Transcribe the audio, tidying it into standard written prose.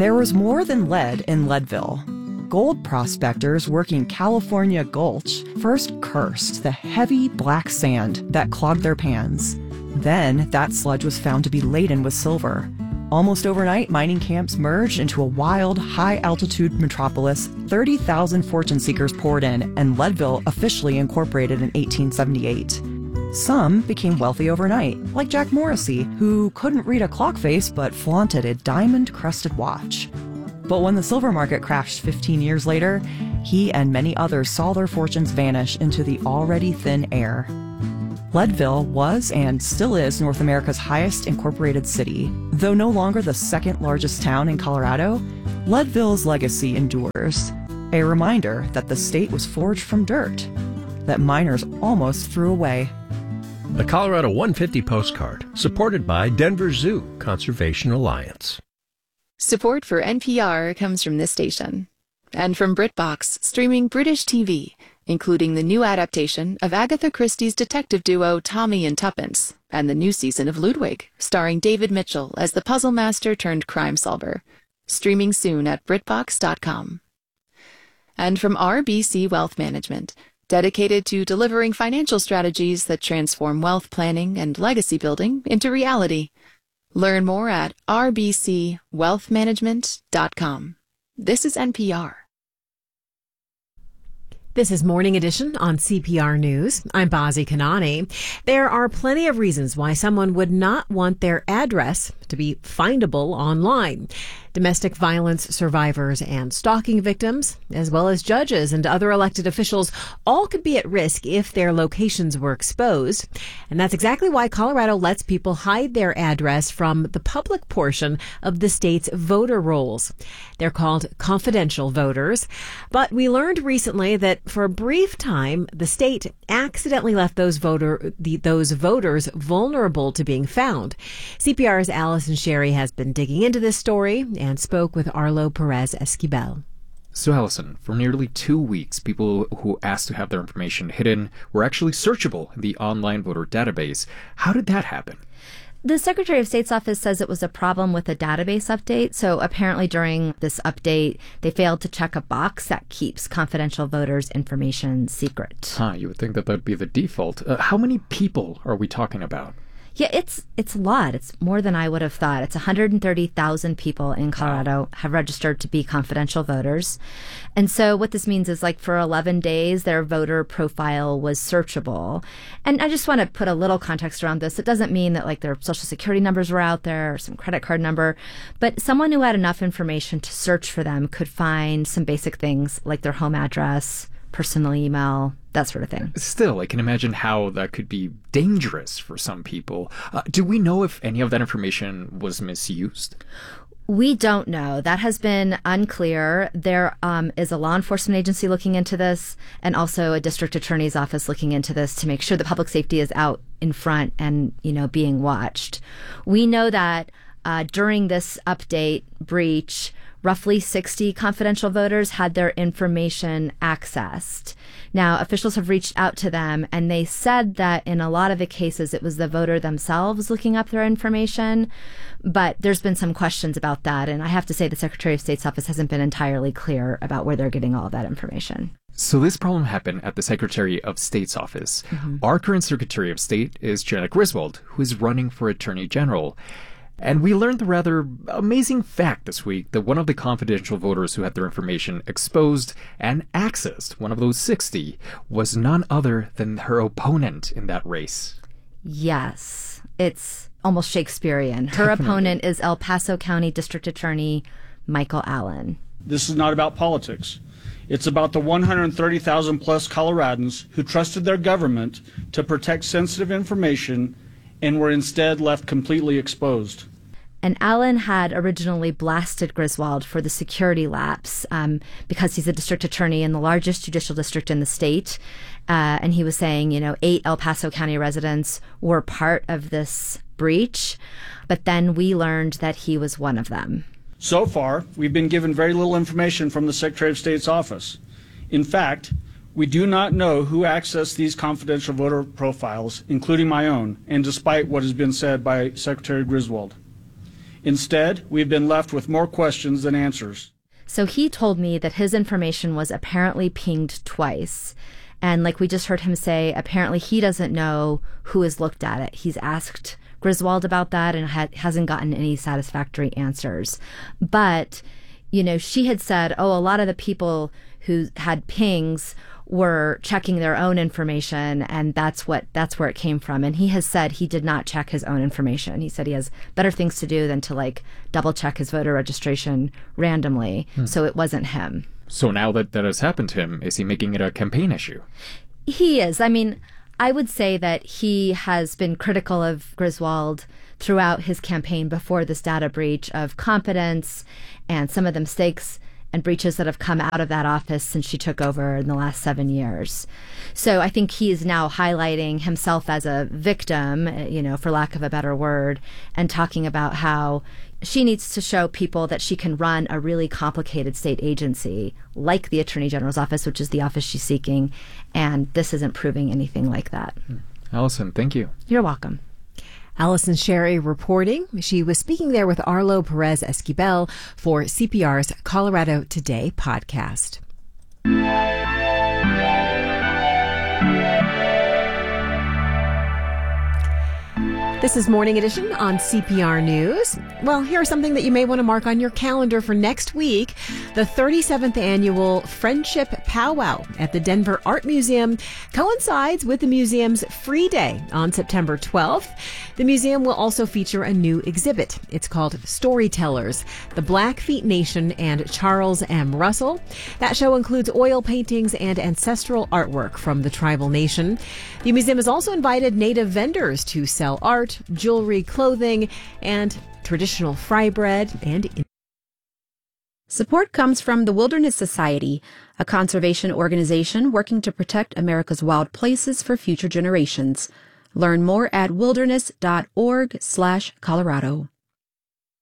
There was more than lead in Leadville. Gold prospectors working California Gulch first cursed the heavy black sand that clogged their pans. Then that sludge was found to be laden with silver. Almost overnight, mining camps merged into a wild, high-altitude metropolis. 30,000 fortune seekers poured in, and Leadville officially incorporated in 1878. Some became wealthy overnight, like Jack Morrissey, who couldn't read a clock face but flaunted a diamond-crusted watch. But when the silver market crashed 15 years later, he and many others saw their fortunes vanish into the already thin air. Leadville was and still is North America's highest incorporated city. Though no longer the second largest town in Colorado, Leadville's legacy endures. A reminder that the state was forged from dirt, that miners almost threw away. The Colorado 150 postcard, supported by Denver Zoo Conservation Alliance. Support for NPR comes from this station. And from BritBox, streaming British TV, including the new adaptation of Agatha Christie's detective duo Tommy and Tuppence, and the new season of Ludwig, starring David Mitchell as the puzzle master turned crime solver. Streaming soon at BritBox.com. And from RBC Wealth Management, dedicated to delivering financial strategies that transform wealth planning and legacy building into reality. Learn more at rbcwealthmanagement.com. This is NPR. This is Morning Edition on CPR News. I'm Bazi Kanani. There are plenty of reasons why someone would not want their address to be findable online. Domestic violence survivors and stalking victims, as well as judges and other elected officials, all could be at risk if their locations were exposed. And that's exactly why Colorado lets people hide their address from the public portion of the state's voter rolls. They're called confidential voters. But we learned recently that for a brief time, the state accidentally left those voters vulnerable to being found. CPR's Allison Sherry has been digging into this story and spoke with Arlo Perez Esquivel. So, Allison, for nearly 2 weeks, people who asked to have their information hidden were actually searchable in the online voter database. How did that happen? The Secretary of State's office says it was a problem with a database update. So apparently during this update, they failed to check a box that keeps confidential voters' information secret. You would think that would be the default. How many people are we talking about? Yeah, it's a lot. It's more than I would have thought. It's 130,000 people in Colorado have registered to be confidential voters. And so what this means is, like, for 11 days, their voter profile was searchable. And I just want to put a little context around this. It doesn't mean that, like, their social security numbers were out there or some credit card number, but someone who had enough information to search for them could find some basic things like their home address, personal email, that sort of thing. Still, I can imagine how that could be dangerous for some people. Do we know if any of that information was misused? We don't know. That has been unclear. There is a law enforcement agency looking into this, and also a district attorney's office looking into this to make sure that public safety is out in front and, being watched. We know that during this update breach, roughly 60 confidential voters had their information accessed. Now, officials have reached out to them, and they said that in a lot of the cases, it was the voter themselves looking up their information. But there's been some questions about that, and I have to say the Secretary of State's office hasn't been entirely clear about where they're getting all of that information. So this problem happened at the Secretary of State's office. Mm-hmm. Our current Secretary of State is Jena Griswold, who is running for Attorney General. And we learned the rather amazing fact this week that one of the confidential voters who had their information exposed and accessed, one of those 60, was none other than her opponent in that race. Yes, it's almost Shakespearean. Her opponent is El Paso County District Attorney Michael Allen. This is not about politics. It's about the 130,000 plus Coloradans who trusted their government to protect sensitive information and were instead left completely exposed. And Allen had originally blasted Griswold for the security lapse because he's a district attorney in the largest judicial district in the state. And he was saying, 8 El Paso County residents were part of this breach. But then we learned that he was one of them. So far, we've been given very little information from the Secretary of State's office. In fact, we do not know who accessed these confidential voter profiles, including my own, and despite what has been said by Secretary Griswold. Instead, we've been left with more questions than answers. So he told me that his information was apparently pinged twice. And like we just heard him say, apparently he doesn't know who has looked at it. He's asked Griswold about that and hasn't gotten any satisfactory answers. But, she had said, a lot of the people who had pings were checking their own information, and that's where it came from. And he has said he did not check his own information. He said he has better things to do than to double check his voter registration randomly. So it wasn't him. So now that has happened to him, is he making it a campaign issue? He is. I mean, I would say that he has been critical of Griswold throughout his campaign before this data breach of competence and some of the mistakes and breaches that have come out of that office since she took over in the last 7 years. So I think he is now highlighting himself as a victim, for lack of a better word, and talking about how she needs to show people that she can run a really complicated state agency like the Attorney General's office, which is the office she's seeking, and this isn't proving anything like that. Allison, thank you. You're welcome. Allison Sherry reporting. She was speaking there with Arlo Perez Esquivel for CPR's Colorado Today podcast. This is Morning Edition on CPR News. Well, here's something that you may want to mark on your calendar for next week. The 37th annual Friendship Powwow at the Denver Art Museum coincides with the museum's Free Day on September 12th. The museum will also feature a new exhibit. It's called Storytellers, the Blackfeet Nation and Charles M. Russell. That show includes oil paintings and ancestral artwork from the tribal nation. The museum has also invited native vendors to sell art, jewelry, clothing, and traditional fry bread and Support comes from the Wilderness Society, a conservation organization working to protect America's wild places for future generations. Learn more at wilderness.org/Colorado.